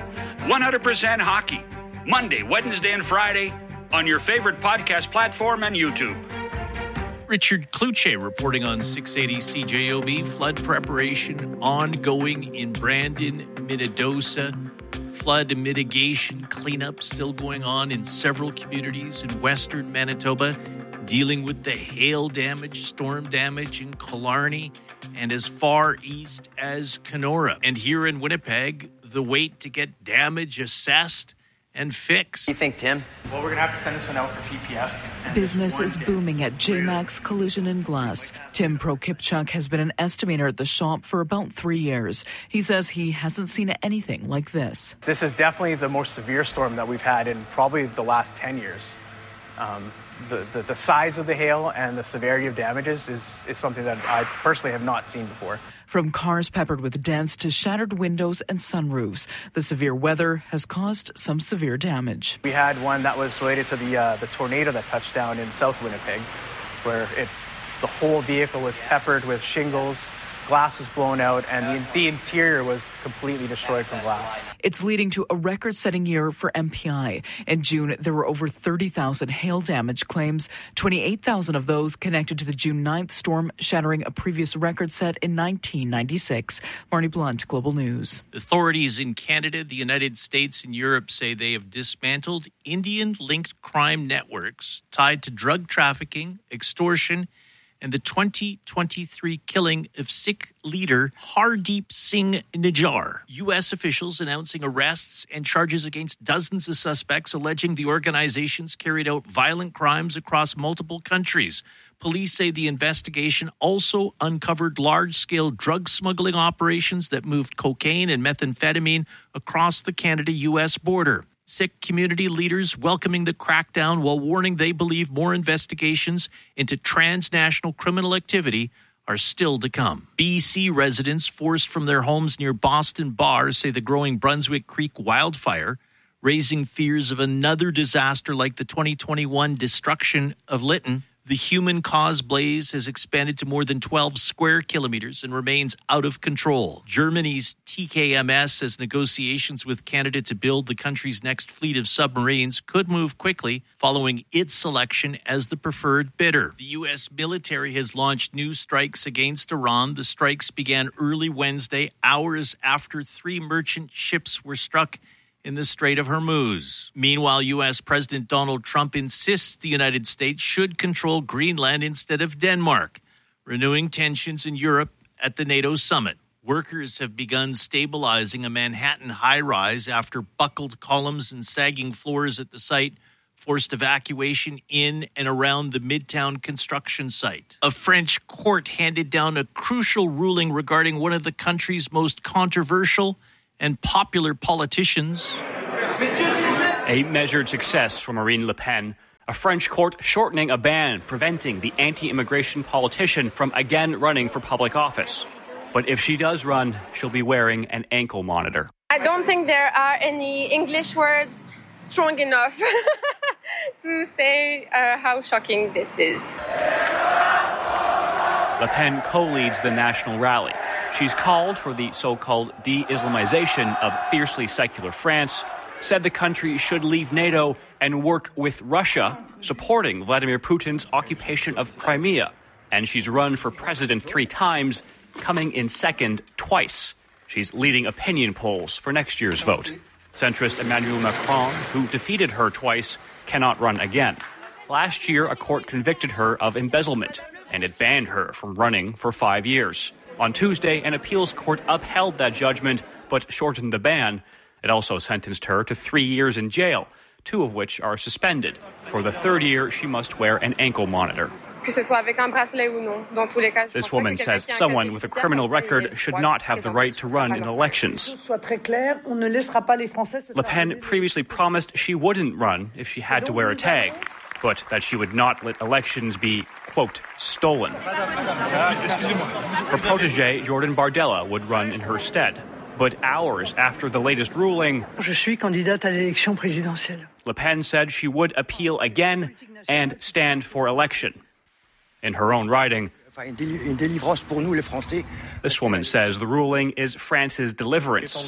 one hundred percent hockey. Monday, Wednesday, and Friday on your favorite podcast platform and YouTube.
Richard Cloutier reporting on six eighty C J O B. Flood preparation ongoing in Brandon, Minnedosa. Flood mitigation cleanup still going on in several communities in western Manitoba, dealing with the hail damage, storm damage in Killarney, and as far east as Kenora. And here in Winnipeg, the wait to get damage assessed and fixed.
What do you think, Tim?
Well, we're going to have to send this one out for P P F.
Business is booming at J MAX Collision and Glass. Tim Prokipchuk has been an estimator at the shop for about three years. He says he hasn't seen anything like this.
This is definitely the most severe storm that we've had in probably the last ten years. Um, the, the, the size of the hail and the severity of damages is, is something that I personally have not seen before.
From cars peppered with dents to shattered windows and sunroofs, the severe weather has caused some severe damage.
We had one that was related to the uh, the tornado that touched down in South Winnipeg, where it the whole vehicle was peppered with shingles, glass was blown out, and the, the interior was completely destroyed from glass.
It's leading to a record-setting year for M P I. In June, there were over thirty thousand hail damage claims, twenty-eight thousand of those connected to the June ninth storm, shattering a previous record set in nineteen ninety-six. Marnie Blunt, Global News.
Authorities in Canada, the United States, and Europe say they have dismantled Indian-linked crime networks tied to drug trafficking, extortion, and the twenty twenty-three killing of Sikh leader Hardeep Singh Nijjar. U S officials announcing arrests and charges against dozens of suspects alleging the organizations carried out violent crimes across multiple countries. Police say the investigation also uncovered large-scale drug smuggling operations that moved cocaine and methamphetamine across the Canada-U S border. Sikh community leaders welcoming the crackdown while warning they believe more investigations into transnational criminal activity are still to come. B C residents forced from their homes near Boston bars say the growing Brunswick Creek wildfire, raising fears of another disaster like the twenty twenty-one destruction of Lytton. The human-caused blaze has expanded to more than twelve square kilometers and remains out of control. Germany's T K M S says negotiations with Canada to build the country's next fleet of submarines could move quickly following its selection as the preferred bidder. The U S military has launched new strikes against Iran. The strikes began early Wednesday, hours after three merchant ships were struck in the Strait of Hormuz. Meanwhile, U S President Donald Trump insists the United States should control Greenland instead of Denmark, renewing tensions in Europe at the NATO summit. Workers have begun stabilizing a Manhattan high-rise after buckled columns and sagging floors at the site forced evacuation in and around the Midtown construction site. A French court handed down a crucial ruling regarding one of the country's most controversial and popular politicians.
A measured success for Marine Le Pen. A French court shortening a ban preventing the anti-immigration politician from again running for public office. But if she does run, she'll be wearing an ankle monitor.
I don't think there are any English words strong enough to say uh, how shocking this is.
Le Pen co-leads the national rally. She's called for the so-called de-Islamization of fiercely secular France, said the country should leave NATO and work with Russia, supporting Vladimir Putin's occupation of Crimea. And she's run for president three times, coming in second twice. She's leading opinion polls for next year's vote. Centrist Emmanuel Macron, who defeated her twice, cannot run again. Last year, a court convicted her of embezzlement, and it banned her from running for five years. On Tuesday, an appeals court upheld that judgment, but shortened the ban. It also sentenced her to three years in jail, two of which are suspended. For the third year, she must wear an ankle monitor. This woman says someone with a criminal record should not have the right to run in elections. Le Pen previously promised she wouldn't run if she had to wear a tag, but that she would not let elections be, quote, stolen. Her protege, Jordan Bardella, would run in her stead. But hours after the latest ruling, Le Pen said she would appeal again and stand for election. In her own writing, this woman says the ruling is France's deliverance.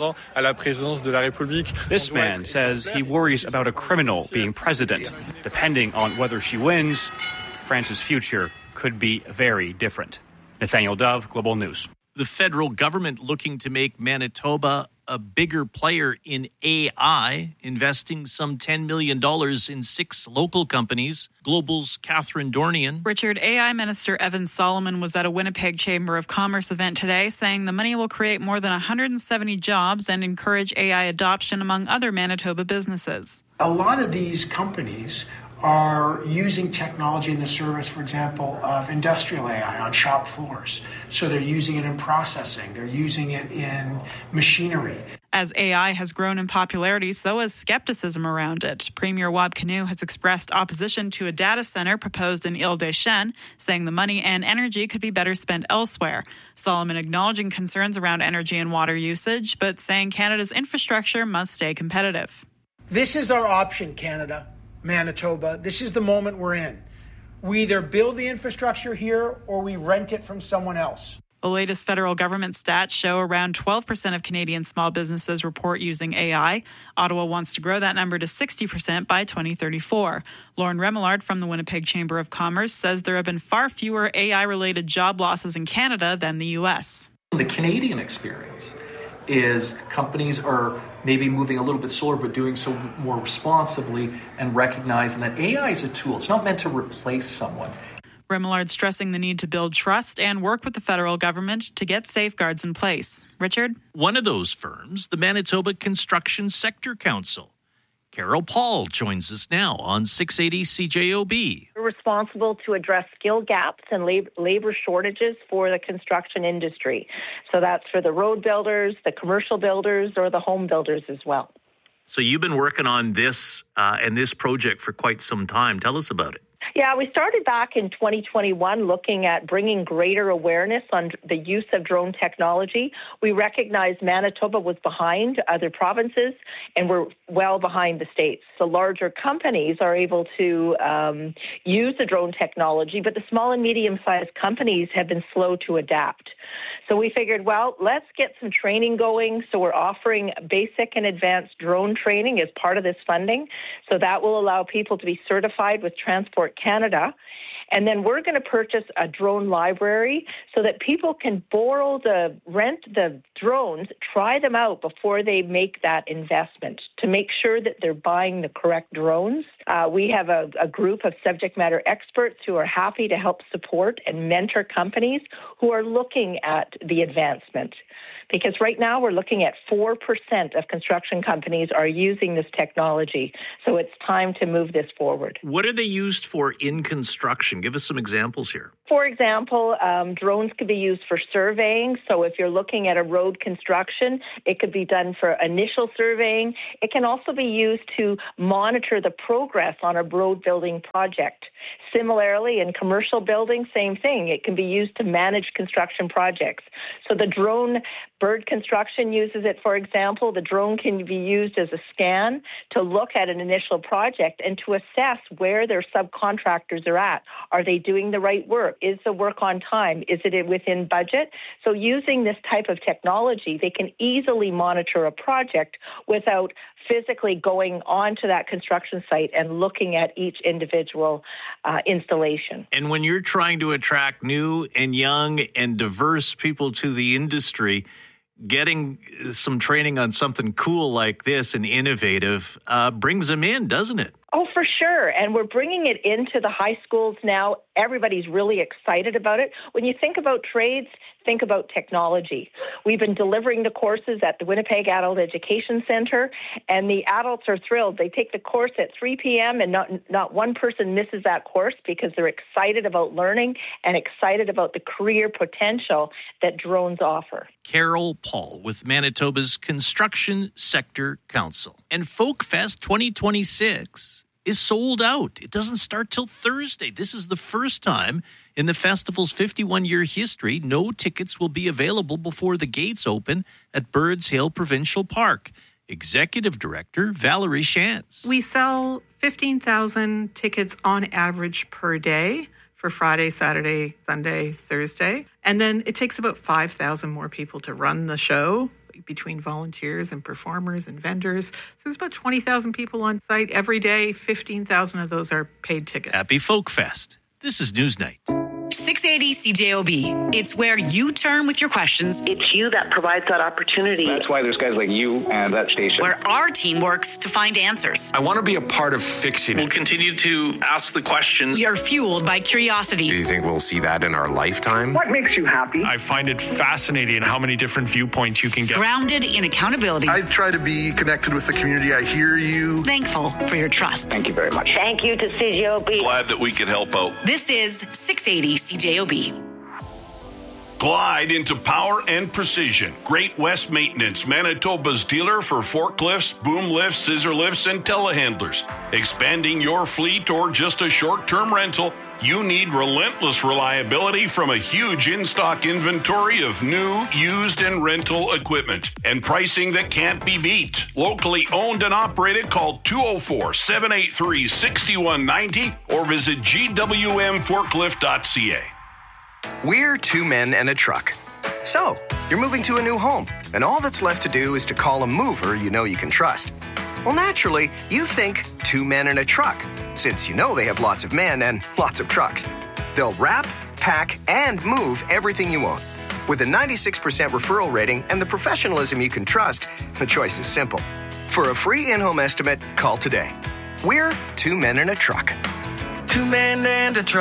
This man says he worries about a criminal being president. Depending on whether she wins, France's future could be very different. Nathaniel Dove, Global News.
The federal government looking to make Manitoba a bigger player in A I, investing some ten million dollars in six local companies. Global's Catherine Dornian.
Richard, A I Minister Evan Solomon was at a Winnipeg Chamber of Commerce event today, saying the money will create more than one hundred seventy jobs and encourage A I adoption among other Manitoba businesses.
A lot of these companies are using technology in the service, for example, of industrial A I on shop floors. So they're using it in processing. They're using it in machinery.
As A I has grown in popularity, so has skepticism around it. Premier Wab Kinew has expressed opposition to a data center proposed in Ile-des-Chênes, saying the money and energy could be better spent elsewhere. Solomon acknowledging concerns around energy and water usage, but saying Canada's infrastructure must stay competitive.
This is our option, Canada. Manitoba, this is the moment we're in. We either build the infrastructure here or we rent it from someone else.
The latest federal government stats show around twelve percent of Canadian small businesses report using A I. Ottawa wants to grow that number to sixty percent by twenty thirty-four. Lauren Remillard from the Winnipeg Chamber of Commerce says there have been far fewer A I-related job losses in Canada than the U S.
The Canadian experience is companies are maybe moving a little bit slower, but doing so more responsibly and recognizing that A I is a tool. It's not meant to replace someone.
Remillard stressing the need to build trust and work with the federal government to get safeguards in place. Richard?
One of those firms, the Manitoba Construction Sector Council. Carol Paul joins us now on six eighty C J O B.
We're responsible to address skill gaps and labor shortages for the construction industry. So that's for the road builders, the commercial builders, or the home builders as well.
So you've been working on this uh, and this project for quite some time. Tell us about it.
Yeah, Yeah, we started back in twenty twenty-one looking at bringing greater awareness on the use of drone technology. We recognized Manitoba was behind other provinces and we're well behind the states. The larger companies are able to um, use the drone technology, but the small and medium-sized companies have been slow to adapt. So we figured, well, let's get some training going. So we're offering basic and advanced drone training as part of this funding. So that will allow people to be certified with Transport Canada. And then we're going to purchase a drone library so that people can borrow the, rent the drones, try them out before they make that investment to make sure that they're buying the correct drones. Uh, we have a, a group of subject matter experts who are happy to help support and mentor companies who are looking at the advancement. Because right now we're looking at four percent of construction companies are using this technology. So it's time to move this forward.
What are they used for in construction? Give us some examples here.
For example, um, drones could be used for surveying. So if you're looking at a road construction, it could be done for initial surveying. It can also be used to monitor the progress on a road building project. Similarly, in commercial buildings, same thing. It can be used to manage construction projects. So the drone bird construction uses it, for example. The drone can be used as a scan to look at an initial project and to assess where their subcontractors are at. Are they doing the right work? Is the work on time? Is it within budget? So using this type of technology, they can easily monitor a project without physically going onto that construction site and looking at each individual uh, installation.
And when you're trying to attract new and young and diverse people to the industry, getting some training on something cool like this and innovative uh, brings them in, doesn't it?
Oh, for sure. And we're bringing it into the high schools now. Everybody's really excited about it. When you think about trades, think about technology. We've been delivering the courses at the Winnipeg Adult Education Center, and the adults are thrilled. They take the course at three p.m., and not, not one person misses that course because they're excited about learning and excited about the career potential that drones offer.
Carol Paul with Manitoba's Construction Sector Council. And Folk Fest twenty twenty-six is sold out. It doesn't start till Thursday. This is the first time in the festival's fifty-one-year history no tickets will be available before the gates open at Birds Hill Provincial Park. Executive Director Valerie Shantz.
We sell fifteen thousand tickets on average per day for Friday, Saturday, Sunday, Thursday. And then it takes about five thousand more people to run the show between volunteers and performers and vendors. So there's about twenty thousand people on site every day. fifteen thousand of those are paid tickets.
Happy Folk Fest. This is Newsnight.
six eighty C J O B. It's where you turn with your questions.
It's you that provides that opportunity.
That's why there's guys like you and that station.
Where our team works to find answers.
I want to be a part of fixing it. We'll continue to ask the questions.
We are fueled by curiosity.
Do you think we'll see that in our lifetime?
What makes you happy?
I find it fascinating how many different viewpoints you can get.
Grounded in accountability.
I try to be connected with the community. I hear you.
Thankful for your trust.
Thank you very much.
Thank you to C J O B.
Glad that we could help out.
This is six eighty C J O B.
Glide into power and precision. Great West Maintenance, Manitoba's dealer for forklifts, boom lifts, scissor lifts, and telehandlers. Expanding your fleet or just a short-term rental, you need relentless reliability from a huge in-stock inventory of new, used, and rental equipment. And pricing that can't be beat. Locally owned and operated, call two oh four, seven eight three, six one nine oh or visit G W M forklift dot C A.
We're two men and a truck. So, you're moving to a new home, and all that's left to do is to call a mover you know you can trust. Well, naturally, you think two men and a truck, since you know they have lots of men and lots of trucks. They'll wrap, pack, and move everything you own. With a ninety-six percent referral rating and the professionalism you can trust, the choice is simple. For a free in-home estimate, call today. We're two men and a truck.
Two men and a truck.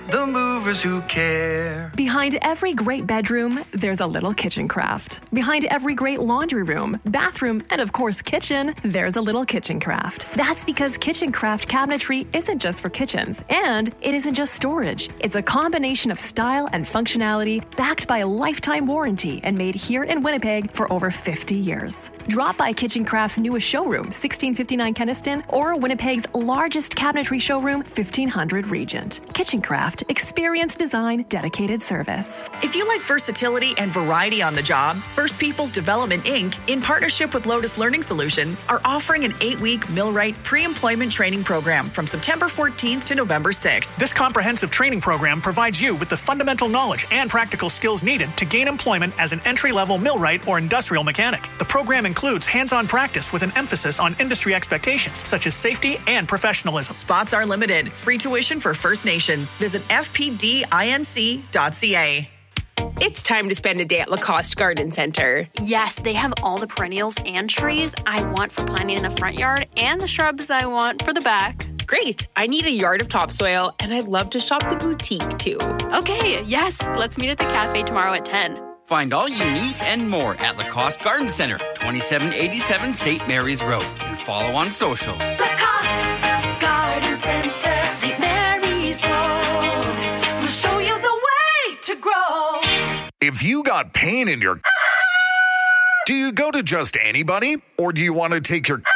the movers who care.
Behind every great bedroom, there's a little kitchen craft. Behind every great laundry room, bathroom, and of course kitchen, there's a little kitchen craft. That's because kitchen craft cabinetry isn't just for kitchens, and it isn't just storage. It's a combination of style and functionality backed by a lifetime warranty and made here in Winnipeg for over fifty years. Drop by Kitchen Craft's newest showroom, sixteen fifty-nine Kenniston, or Winnipeg's largest cabinetry showroom, fifteen hundred Regent. Kitchen Craft, experience design, dedicated service.
If you like versatility and variety on the job, First Peoples Development Incorporated, in partnership with Lotus Learning Solutions, are offering an eight-week Millwright pre-employment training program from September fourteenth to November sixth.
This comprehensive training program provides you with the fundamental knowledge and practical skills needed to gain employment as an entry-level millwright or industrial mechanic. The program includes hands-on practice with an emphasis on industry expectations such as safety and professionalism.
Spots are limited. Free tuition for First Nations. Visit f p d inc dot c a.
It's time to spend a day at Lacoste Garden Center.
Yes, they have all the perennials and trees I want for planting in the front yard and the shrubs I want for the back.
Great. I need a yard of topsoil, and I'd love to shop the boutique, too.
Okay, yes. Let's meet at the cafe tomorrow at ten.
Find all you need and more at Lacoste Garden Center, twenty-seven eighty-seven Saint Mary's Road. And follow on social.
Lacoste Garden Center, Saint Mary's Road. We'll show you the way to grow.
If you got pain in your... Do you go to just anybody? Or do you want to take your...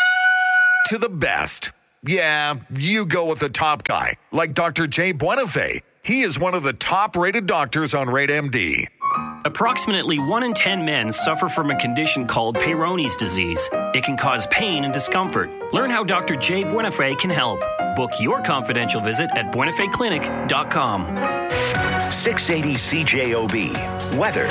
to the best? Yeah, you go with the top guy, like Doctor Jay Buenafé. He is one of the top-rated doctors on Rate M D.
Approximately one in ten men suffer from a condition called Peyronie's disease. It can cause pain and discomfort. Learn how Doctor Jay Buenafé can help. Book your confidential visit at buenafé clinic dot com.
six eighty C J O B. Weather.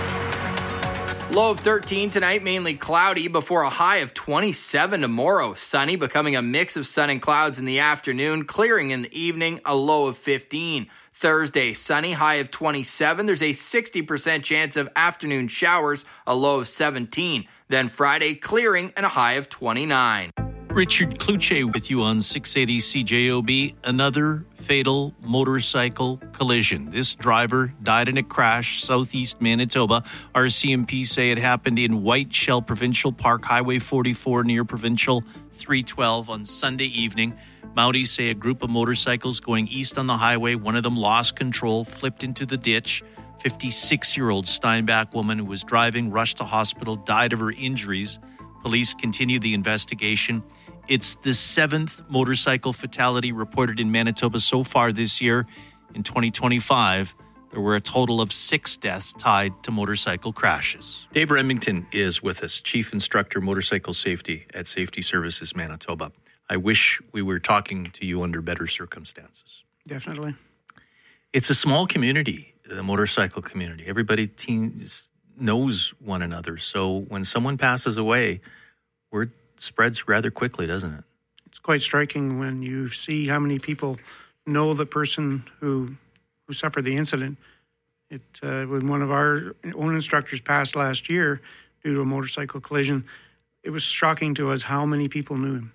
Low of thirteen tonight, mainly cloudy, before a high of twenty-seven tomorrow. Sunny, becoming a mix of sun and clouds in the afternoon, clearing in the evening, a low of fifteen. Thursday, sunny, high of twenty-seven. There's a sixty percent chance of afternoon showers, a low of seventeen. Then Friday, clearing and a high of twenty-nine.
Richard Cloutier with you on six eighty C J O B. Another fatal motorcycle collision. This driver died in a crash southeast Manitoba. R C M P say it happened in White Shell Provincial Park, Highway forty-four near Provincial three twelve on Sunday evening. Mounties say a group of motorcycles going east on the highway, one of them lost control, flipped into the ditch. fifty-six-year-old Steinbach woman who was driving rushed to hospital, died of her injuries. Police continue the investigation. It's the seventh motorcycle fatality reported in Manitoba so far this year. In twenty twenty-five, there were a total of six deaths tied to motorcycle crashes. Dave Remington is with us, Chief Instructor Motorcycle Safety at Safety Services Manitoba. I wish we were talking to you under better circumstances.
Definitely.
It's a small community, the motorcycle community. Everybody teens knows one another. So when someone passes away, word spreads rather quickly, doesn't it?
It's quite striking when you see how many people know the person who who suffered the incident. It uh, when one of our own instructors passed last year due to a motorcycle collision, it was shocking to us how many people knew him.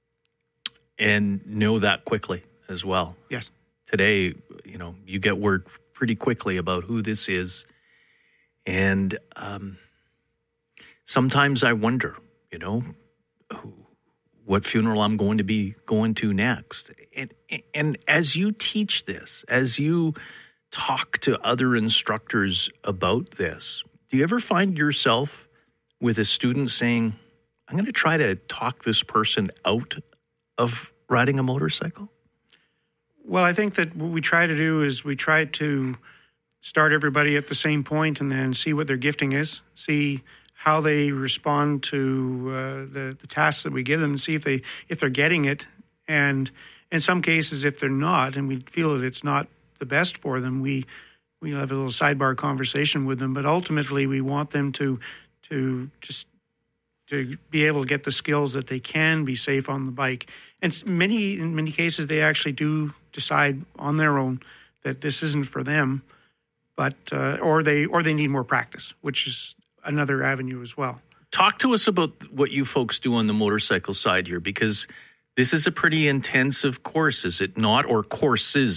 And know that quickly as well.
Yes.
Today, you know, you get word pretty quickly about who this is. And um, sometimes I wonder, you know, who, what funeral I'm going to be going to next. And, and as you teach this, as you talk to other instructors about this, do you ever find yourself with a student saying, I'm going to try to talk this person out of riding a motorcycle?
Well, I think that what we try to do is we try to start everybody at the same point and then see what their gifting is, see how they respond to uh, the, the tasks that we give them, and see if, they, if they're getting it. And in some cases, if they're not, and we feel that it's not the best for them, we we have a little sidebar conversation with them. But ultimately, we want them to to just to be able to get the skills that they can be safe on the bike. And many, in many cases, they actually do decide on their own that this isn't for them, but uh, or they or they need more practice, which is another avenue as well.
Talk to us about what you folks do on the motorcycle side here, because this is a pretty intensive course, is it not? Or courses that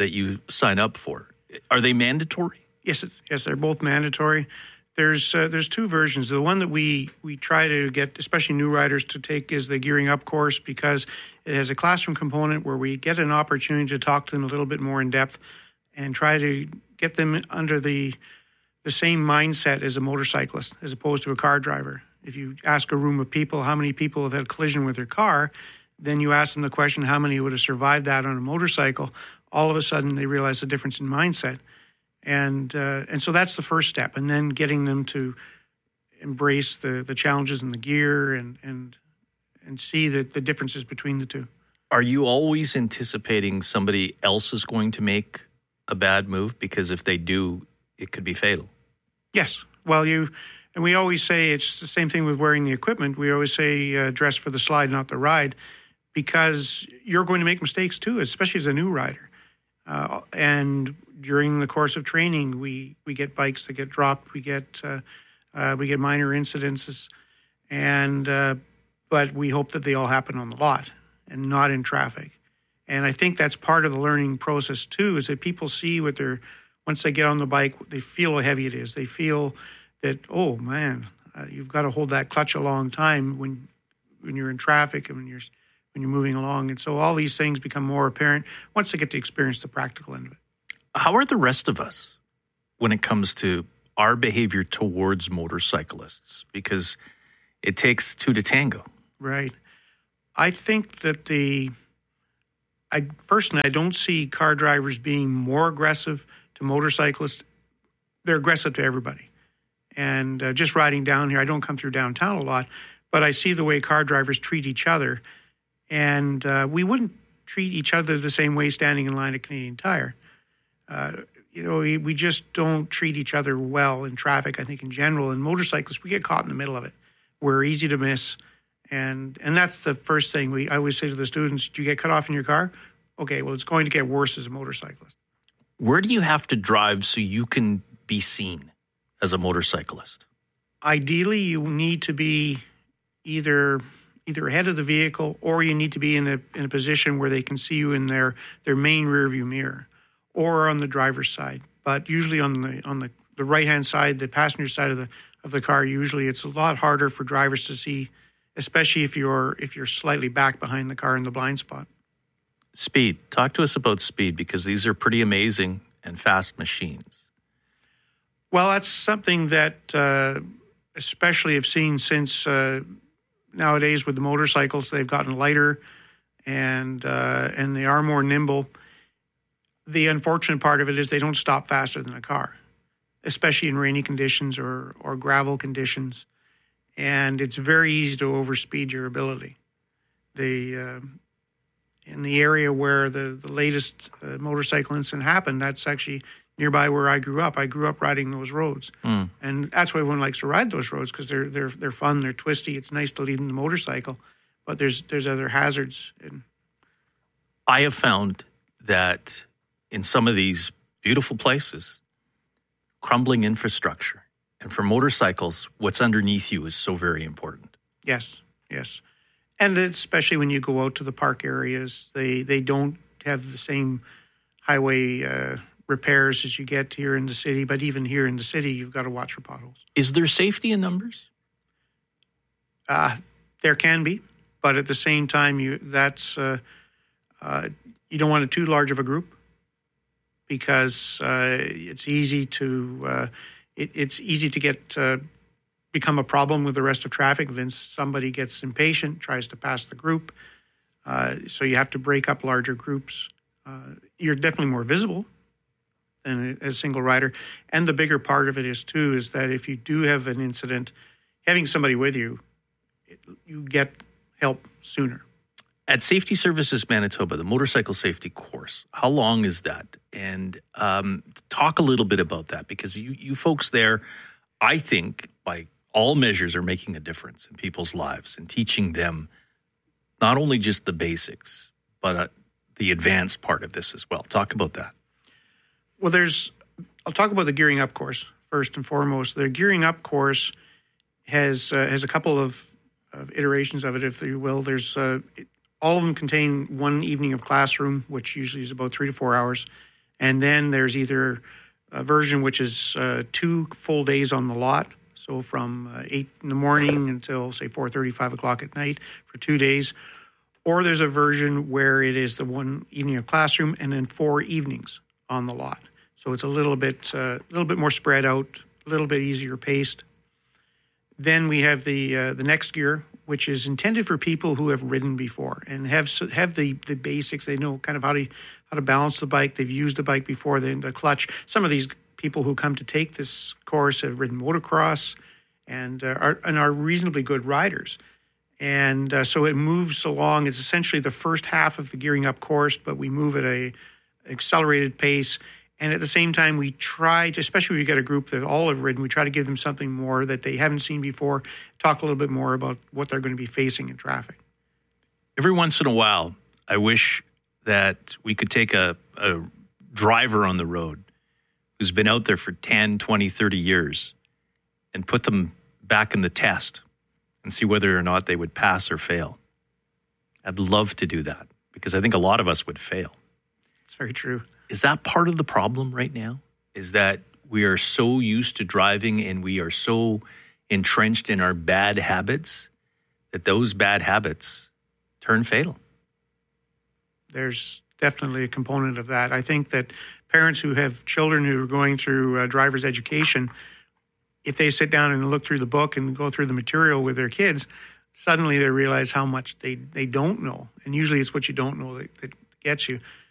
that you sign up for, are they mandatory?
Yes, it's, yes, they're both mandatory. There's uh, there's two versions. The one that we, we try to get, especially new riders, to take is the Gearing Up course, because it has a classroom component where we get an opportunity to talk to them a little bit more in depth and try to get them under the the same mindset as a motorcyclist as opposed to a car driver. If you ask a room of people how many people have had a collision with their car, then you ask them the question how many would have survived that on a motorcycle, all of a sudden they realize the difference in mindset. And uh, and so that's the first step, and then getting them to embrace the, the challenges in the gear and and and see the, the differences between the two.
Are you always anticipating somebody else is going to make a bad move? Because if they do, it could be fatal.
Yes. Well, you and we always say it's the same thing with wearing the equipment. We always say uh, dress for the slide, not the ride, because you're going to make mistakes too, especially as a new rider. Uh, and during the course of training, we, we get bikes that get dropped, we get uh, uh, we get minor incidences, and uh, but we hope that they all happen on the lot and not in traffic. And I think that's part of the learning process too, is that people see what they're once they get on the bike, they feel how heavy it is. They feel that, oh man, uh, you've got to hold that clutch a long time when when you're in traffic and when you're when you're moving along. And so all these things become more apparent once they get to experience the practical end of it.
How are the rest of us when it comes to our behavior towards motorcyclists? Because it takes two to tango.
Right. I think that the, I personally, I don't see car drivers being more aggressive to motorcyclists. They're aggressive to everybody. And uh, just riding down here, I don't come through downtown a lot, but I see the way car drivers treat each other. And uh, we wouldn't treat each other the same way standing in line at Canadian Tire. Uh, you know, we, we just don't treat each other well in traffic, I think, in general. And motorcyclists, we get caught in the middle of it. We're easy to miss. And and that's the first thing. We I always say to the students, do you get cut off in your car? Okay, well, it's going to get worse as a motorcyclist.
Where do you have to drive so you can be seen as a motorcyclist?
Ideally, you need to be either either ahead of the vehicle, or you need to be in a in a position where they can see you in their, their main rearview mirror, or on the driver's side. But usually on the on the, the right-hand side, the passenger side of the of the car, usually it's a lot harder for drivers to see, especially if you're if you're slightly back behind the car in the blind spot.
Speed. Talk to us about speed, because these are pretty amazing and fast machines.
Well, that's something that uh, especially I've seen since uh, nowadays with the motorcycles, they've gotten lighter and uh, and they are more nimble. The unfortunate part of it is they don't stop faster than a car, especially in rainy conditions or, or gravel conditions. And it's very easy to overspeed your ability. The uh, in the area where the, the latest uh, motorcycle incident happened, that's actually nearby where I grew up. I grew up riding those roads. Mm. And that's why everyone likes to ride those roads, because they're they're they're fun, they're twisty. It's nice to lead in the motorcycle, but there's there's other hazards. And
I have found that in some of these beautiful places, crumbling infrastructure, and for motorcycles, what's underneath you is so very important.
Yes, yes. And especially when you go out to the park areas, they, they don't have the same highway uh, repairs as you get here in the city. But even here in the city, you've got to watch for potholes.
Is there safety in numbers?
Uh, there can be, but at the same time, you that's uh, uh, you don't want it too large of a group, because uh, it's easy to uh, it, it's easy to get uh, become a problem with the rest of traffic. Then somebody gets impatient, tries to pass the group. Uh, so you have to break up larger groups. Uh, you're definitely more visible than a, a single rider. And the bigger part of it is, too, is that if you do have an incident, having somebody with you, it, you get help sooner.
At Safety Services Manitoba, the motorcycle safety course, how long is that? And um, talk a little bit about that, because you, you folks there, I think, by all measures, are making a difference in people's lives and teaching them not only just the basics, but uh, the advanced part of this as well. Talk about that.
Well, there's, I'll talk about the Gearing Up course first and foremost. The Gearing Up course has uh, has a couple of, of iterations of it, if you will. There's uh, it, all of them contain one evening of classroom, which usually is about three to four hours. And then there's either a version which is uh, two full days on the lot, so from uh, eight in the morning until, say, four thirty, five o'clock at night for two days. Or there's a version where it is the one evening of classroom and then four evenings on the lot. So it's a little bit, uh, little bit more spread out, a little bit easier paced. Then we have the uh, the next gear, which is intended for people who have ridden before and have have the, the basics. They know kind of how to how to balance the bike. They've used the bike before. They the clutch. Some of these people who come to take this course have ridden motocross and uh, are and are reasonably good riders. And uh, so it moves along. It's essentially the first half of the gearing up course, but we move at a accelerated pace. And at the same time, we try to, especially when you get a group that all have ridden, we try to give them something more that they haven't seen before, talk a little bit more about what they're going to be facing in traffic.
Every once in a while, I wish that we could take a, a driver on the road who's been out there for ten, twenty, thirty years and put them back in the test and see whether or not they would pass or fail. I'd love to do that because I think a lot of us would fail.
It's very true.
Is that part of the problem right now? Is that we are so used to driving and we are so entrenched in our bad habits that those bad habits turn fatal?
There's definitely a component of that. I think that parents who have children who are going through uh, driver's education, if they sit down and look through the book and go through the material with their kids, suddenly they realize how much they, they don't know. And usually it's what you don't know that, that gets you.